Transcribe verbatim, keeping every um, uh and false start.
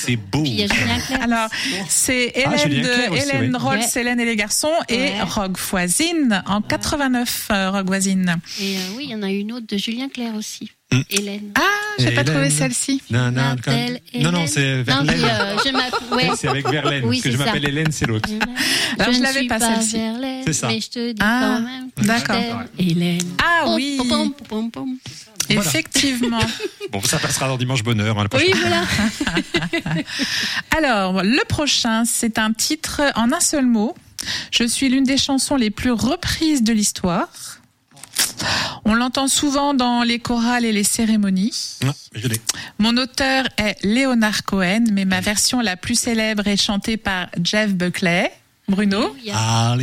c'est beau. Puis il y a Julien Clerc. Alors, c'est Ah, Hélène, Julien Clerc de, aussi, Hélène oui. Rolls, Ouais. Hélène et les garçons, et Ouais. Rogue Voisine en quatre-vingt-neuf, euh, Rogue Voisine. Et euh, oui, il y en a une autre de Julien Clerc aussi. Mm. Hélène. Ah, j'ai pas Hélène. trouvé celle-ci. Non, non, m'appelle quand- non, non, Hélène. c'est Non, Verlaine. puis, euh, je m'appelle. Ouais. C'est avec Verlaine. Oui, parce que c'est je m'appelle ça. Hélène, c'est l'autre. Alors, je je ne l'avais suis pas, pas celle-ci. Verlaine, C'est ça. mais je te dis Ah, quand même. que je d'accord. t'aime, Hélène. Ah Oh, oui, pom, pom, pom, pom. effectivement. Bon, ça passera dans Dimanche Bonheur. Hein, le prochain. Oui, voilà. Alors, le prochain, c'est un titre en un seul mot. Je suis l'une des chansons les plus reprises de l'histoire. On l'entend souvent dans les chorales et les cérémonies. Non, je l'ai. Mon auteur est Leonard Cohen, mais ma version la plus célèbre est chantée par Jeff Buckley. Bruno? Il y a- Ah,